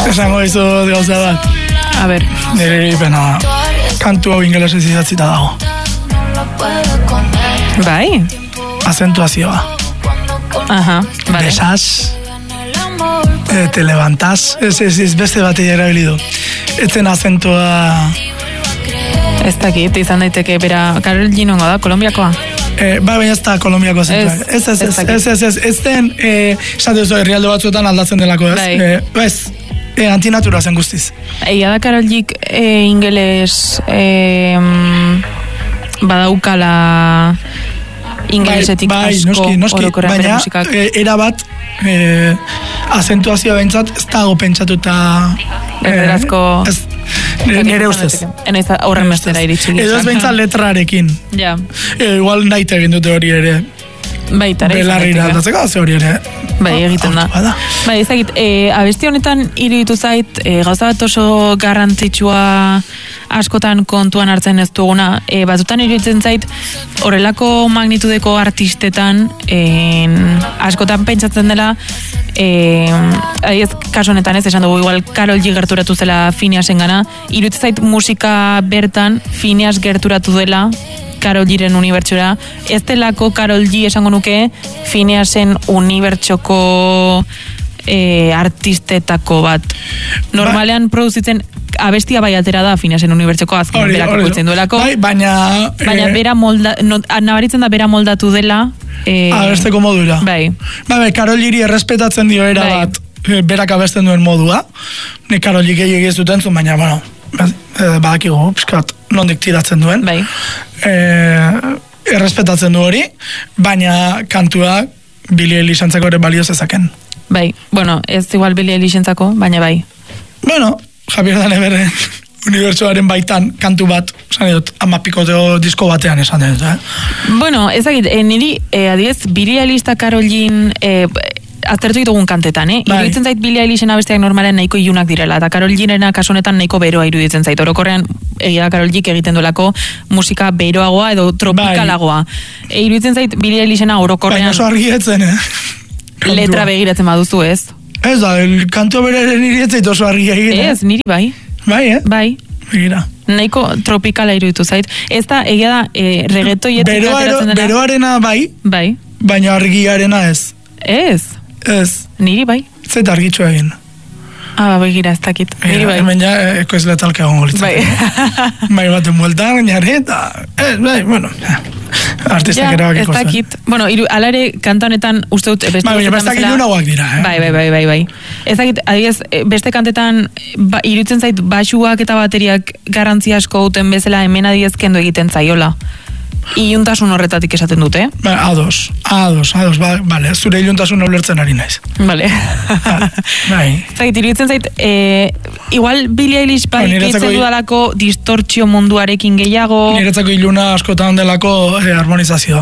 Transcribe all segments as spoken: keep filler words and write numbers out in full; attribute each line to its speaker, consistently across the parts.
Speaker 1: Esango izu gauza bat.
Speaker 2: A ber.
Speaker 1: Nire iripena, kantu hau ingelesez idatzita dago.
Speaker 2: Bai?
Speaker 1: Azentuazioa.
Speaker 2: Aha, vale.
Speaker 1: Besaz, eh, te levantaz, ez, ez, ez beste bat erabilidu. Etzen azentua...
Speaker 2: Ez dakit, izan daiteke, bera, Karol G nongo da, Kolombiakoa?
Speaker 1: Eh, ba, baina ez da Kolombiako azentua. Ez, ez, ez, ez, ez, ez, ez den, eh, esate duzu, herrialde batzuetan aldatzen delako, ez? Eh, ez, eh, antinatura zen guztiz.
Speaker 2: Egia da Karol G eh, ingeles eh, badaukala ingelesetik
Speaker 1: bai,
Speaker 2: asko
Speaker 1: noski, noski,
Speaker 2: orokorrean bere
Speaker 1: baina
Speaker 2: musikak.
Speaker 1: e, erabat e, azentuazioa behintzat ez dago pentsatuta
Speaker 2: erderazko
Speaker 1: e, ez, nire ustez
Speaker 2: enaiz horren bestera iritsi
Speaker 1: edo ez behintzat letrarekin
Speaker 2: ja.
Speaker 1: e, igual nahi egin dute hori ere
Speaker 2: baita ere
Speaker 1: belarrira aldatzeko ze hori ere
Speaker 2: bai egiten da bai ezagit e, abesti honetan iruditu zait e, gauza bat oso garrantzitsua askotan kontuan hartzen ez duguna, e, batzutan iruditzen zait horrelako magnitudeko artistetan en, askotan pentsatzen dela e, ez kasu honetan ez esan dugu igual Karol G gerturatu zela Phineasen gana, iruditzen zait musika bertan Phineas gerturatu dela Karol G-ren unibertsora, ez delako Karol G esango nuke Phineasen unibertsoko e, artistetako bat. Normalean ba, produzitzen abestia bai altera da Phineasen unibertsoko azken berako koitzen duelako.
Speaker 1: Bai, baina...
Speaker 2: Baina
Speaker 1: eh,
Speaker 2: bera molda, no, nabaritzen da bera moldatu dela. Eh,
Speaker 1: abesteko modura.
Speaker 2: Bai.
Speaker 1: Bai, bai, Karol G-ri errespetatzen dio era bai. bat eh, berak abesten duen modua. Ni Karol G gehiagia ez duten zuen, baina, bueno, eh, badakigu, piskat, nondik tiratzen duen.
Speaker 2: Bai.
Speaker 1: Eh, errespetatzen du hori, baina kantua Billie Eilishrentzako ere balio zezaken.
Speaker 2: Bai, bueno, ez igual Billie Eilishrentzako, baina bai.
Speaker 1: Bueno, Javier Daneberren unibertsoaren baitan kantu bat, esan dut, ama pikoteo disko batean esan dut, eh?
Speaker 2: Bueno, ezagit, eh, niri, eh, adiez, Billie Eilish eta Karol G eh, aztertu ditugun kantetan, eh? Bai. Iruditzen zait Billie Eilishena abesteak normalen nahiko ilunak direla, eta Karol G-rena kasu honetan nahiko beroa iruditzen zait. Orokorrean, egia Karol G egiten dolako musika beroagoa edo tropikalagoa. Bai. E, iruditzen zait Billie Eilishena orokorrean...
Speaker 1: Baina oso argietzen, eh? Kantua.
Speaker 2: Letra begiratzen baduzu, ez?
Speaker 1: Ez da, el kantu beraren iritzait oso argi egin.
Speaker 2: Ez, niri bai.
Speaker 1: Bai, eh?
Speaker 2: Bai.
Speaker 1: Begira.
Speaker 2: Nahiko tropikala iruditu zait. Ez da, egia da, e, reggaetoietik ateratzen dela.
Speaker 1: Beroarena bai,
Speaker 2: bai,
Speaker 1: baina argiarena ez.
Speaker 2: Ez?
Speaker 1: Ez.
Speaker 2: Niri bai.
Speaker 1: Zeta argitxu egin.
Speaker 2: Ah, begira, ez dakit. Niri bai.
Speaker 1: Hemen ja, eko ez letalka egon golitzen.
Speaker 2: Bai.
Speaker 1: Bai baten bueltan, gainari, eta... Eh, bai, bueno... Artistak
Speaker 2: ja,
Speaker 1: erabakiko zuen.
Speaker 2: Ez dakit. Bueno, iru, alare kanta honetan uste dut...
Speaker 1: Bai, baina bestak ilunagoak dira, eh?
Speaker 2: Bai, bai, bai, bai, bai. Ez dakit, adiez, beste kantetan ba, irutzen zait basuak eta bateriak garrantzia asko duten bezala hemen adiez kendu egiten zaiola. Iluntasun horretatik esaten dute, eh?
Speaker 1: Ba, ados, ados, ados, ba, bale, zure iluntasun ulertzen ari naiz.
Speaker 2: Bale.
Speaker 1: Bai.
Speaker 2: Zait, iruditzen zait, e, igual Billie Eilish bai keitzen dudalako distortzio munduarekin gehiago...
Speaker 1: Niretzako iluna askotan delako eh, harmonizazioa.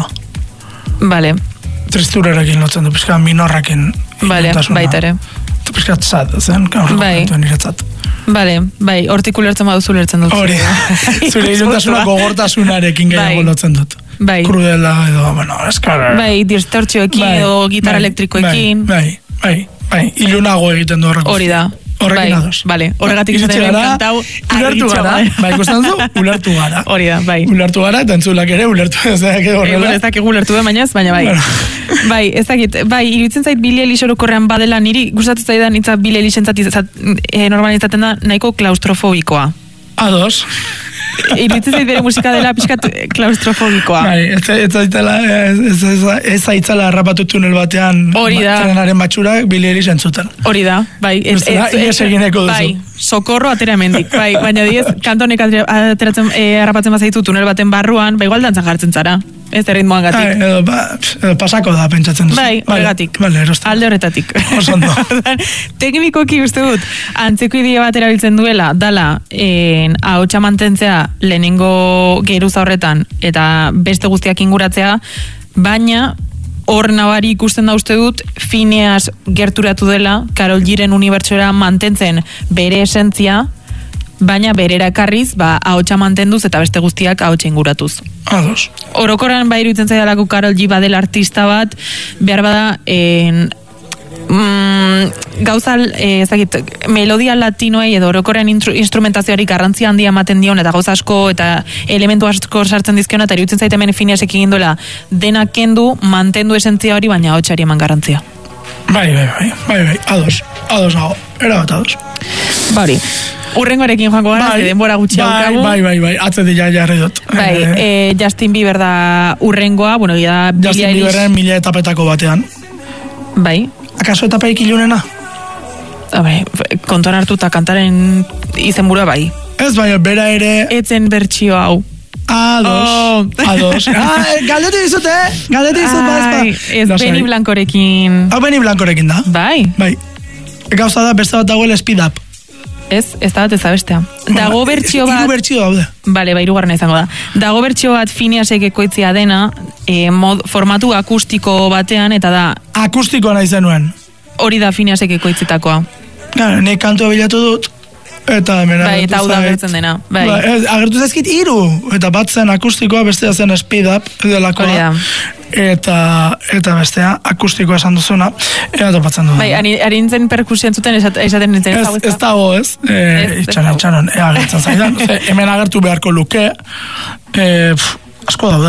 Speaker 2: Bale.
Speaker 1: Tristurarekin lotzen du, pixka minorrakin
Speaker 2: Bale, baita ere.
Speaker 1: Eta pixka tzat, zen,
Speaker 2: bai.
Speaker 1: Niretzat.
Speaker 2: Bale, bai, hortik ulertzen baduzu ulertzen dut.
Speaker 1: Hori, zure iluntasuna gogortasunarekin gehiago bai. Lotzen dut.
Speaker 2: Bai.
Speaker 1: Krudela edo, bueno, eskara.
Speaker 2: Bai, distortzioekin bai. Edo gitarra bai. Elektrikoekin.
Speaker 1: Bai, bai, bai, ilunago egiten du horreko.
Speaker 2: Hori da.
Speaker 1: Horrekin
Speaker 2: bai.
Speaker 1: ados.
Speaker 2: Bale, horregatik izaten egin kantau.
Speaker 1: Ulertu gara, bai, ikusten du, ulertu gara.
Speaker 2: Hori da, bai.
Speaker 1: Ulertu gara, eta entzulak ere ulertu ez da, horrela.
Speaker 2: Ez dakik ulertu den, baina ez, baina bai. Bueno. Bai, ez dakit, bai, iruditzen zait Billie Eilish orokorrean badela, niri gustatzen zaidan itza Billie Eilish entzat, e, normalen izaten da, nahiko klaustrofobikoa.
Speaker 1: Ados.
Speaker 2: Iruditzen zait bere musika dela pixkat klaustrofobikoa.
Speaker 1: Bai, ez zaitela, ez zaitzala harrapatu tunel batean trenaren batxurak Billie Eilish entzuten.
Speaker 2: Hori da, bai.
Speaker 1: Ies egineko duzu.
Speaker 2: Bai, sokorro atera hemendik, bai, baina diez, kantonek ateratzen harrapatzen bazaitu tunel baten barruan, bai, igual dantzan jartzen zara. Ez erritmoan gatik.
Speaker 1: Bai, edo, ba, edo pasako da pentsatzen duzu.
Speaker 2: Bai, horregatik.
Speaker 1: Vale, erosten.
Speaker 2: Alde horretatik.
Speaker 1: Osondo.
Speaker 2: Teknikoki uste dut, antzeko idea bat erabiltzen duela, dala, en, ahotsa mantentzea lehenengo geruza horretan, eta beste guztiak inguratzea, baina hor nabari ikusten da uste dut, Phineas gerturatu dela, Karol G-ren unibertsora mantentzen bere esentzia, baina berera karriz, ba, ahotsa mantenduz eta beste guztiak ahotsa inguratuz.
Speaker 1: Ados.
Speaker 2: Orokorran bai iruditzen zaidalako Karol G badela artista bat, behar bada, en, mm, gauza, eh, ezagit, melodia latinoei edo orokorren instrumentazioari garrantzia handia ematen dion, eta gauza asko eta elementu asko sartzen dizkion, eta iruditzen zaite hemen Phineasek egin duela, dena kendu, mantendu esentzia hori, baina hotsari eman garrantzia.
Speaker 1: Bai, bai, bai, bai, bai, ados, ados nago, erabat ados.
Speaker 2: Bari, urrengorekin joango gara, bai, denbora gutxi haukagu.
Speaker 1: Bai, bai, bai, atzedi ja jarri dut.
Speaker 2: Bai, eh, eh, Justin Bieber da urrengoa, bueno, ya
Speaker 1: Justin Bieberren mila etapetako batean.
Speaker 2: Bai.
Speaker 1: Akaso etapaik ilunena?
Speaker 2: Habe, kontuan hartu eta kantaren izenburua bai.
Speaker 1: Ez bai, bera ere...
Speaker 2: Etzen bertsio hau.
Speaker 1: Ados, oh. ados. Ah, galdetu dizut, eh? Galdetu dizut, bai,
Speaker 2: ez da. Ez Benny Blancorekin.
Speaker 1: Hau Benny Blancorekin da.
Speaker 2: Bai.
Speaker 1: Bai. Gauza da, beste bat dagoela speed up.
Speaker 2: Ez, ez da bat ez da bestea. Dago bertsio bat...
Speaker 1: Iru bertsio daude.
Speaker 2: Bale, ba, irugarren izango da. Dago bertsio bat Phineasek ekoitzia dena, eh, mod, formatu akustiko batean, eta da...
Speaker 1: Akustikoa nahi zenuen.
Speaker 2: Hori da Phineasek ekoitzitakoa.
Speaker 1: Gara, nik kantua bilatu dut, eta hemen
Speaker 2: bai, eta hau da agertzen dena. Bai.
Speaker 1: Ba, agertu zaizkit hiru, eta bat zen akustikoa, bestea zen speed up, edelakoa. Eta, eta bestea, akustikoa esan duzuna, eta topatzen dut.
Speaker 2: Bai, harintzen perkusioen zuten esaten nintzen.
Speaker 1: Ez, ez dago ez, e, itxaron, itxaron, ea agertzen zaidan. Hemen agertu beharko luke, e, pf, asko daude.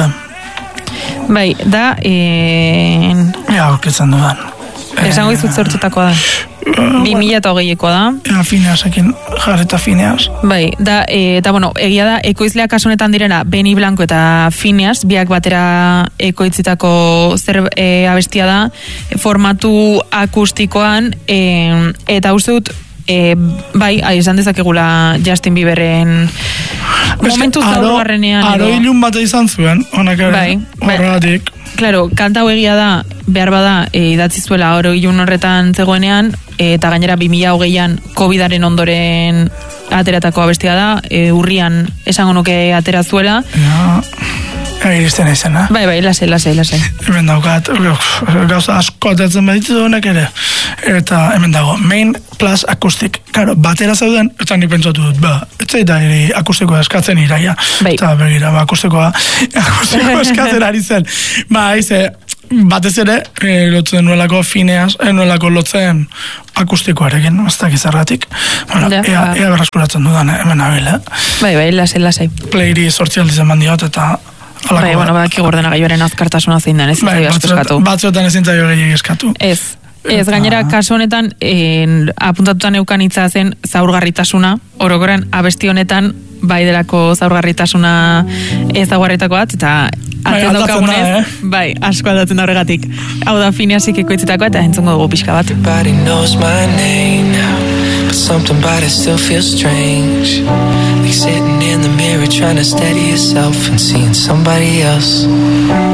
Speaker 2: Bai, da, e...
Speaker 1: ea aurkitzen dudan.
Speaker 2: Esango izut zertutakoa da. Bi mila eta hogeiekoa da.
Speaker 1: Ea Phineasekin jarreta Phineas.
Speaker 2: Bai, da, e, eta bueno, egia da, ekoizleak kasunetan direna Benny Blanco eta Phineas, biak batera ekoitzitako zer e, abestia da, formatu akustikoan, e, eta uste dut, e, bai, izan dezakegula Justin Bieberren momentu zaurgarrenean.
Speaker 1: Aro ilun bat izan zuen, honak ere,
Speaker 2: bai,
Speaker 1: horregatik.
Speaker 2: Claro, kanta hau egia da, behar bada, e, idatzi zuela oro ilun horretan zegoenean, e, eta gainera bi mila hogeian COVIDaren ondoren ateratako abestia da, e, urrian esango nuke atera zuela.
Speaker 1: Ja, iristen izena.
Speaker 2: Bai, bai, lasai, lasai, lasai.
Speaker 1: Hemen daukat, gauza asko atetzen baditu honek ere. Eta hemen dago, main plus akustik. Claro, batera zeuden, eta ni pentsatu dut, ba, etzaita ere akustikoa eskatzen iraia.
Speaker 2: Bai.
Speaker 1: Eta begira, ba, akustikoa, akustikoa eskatzen ari zen. Ba, ize, batez ere, e, lotzen nuelako Phineas, e, nuelako lotzen akustikoarekin, ez dakiz erratik. Bueno, ja, ea, ea berraskuratzen dudan, hemen abil, eh?
Speaker 2: Bai, bai, lasai, lasai.
Speaker 1: Playri sortzi aldizen bandiot, eta...
Speaker 2: Bai, bueno, baki gordena gaioaren azkartasuna zein den, ez
Speaker 1: bai,
Speaker 2: eskatu.
Speaker 1: Batzuetan ezin zaio gehiagik eskatu.
Speaker 2: Ez. Ez, gainera, kasu honetan, en, apuntatutan eukan hitza zen zaurgarritasuna, orokorren abesti honetan, bai delako zaurgarritasuna ezaguarritako bat, eta atzen daukagunez, eh? Bai, asko aldatzen da horregatik. Hau da Phineasik ekoitzitakoa, eta entzungo dugu pixka bat.
Speaker 3: Everybody knows my name now, but something about it still feels strange. Like sitting in the mirror trying to steady yourself and seeing somebody else.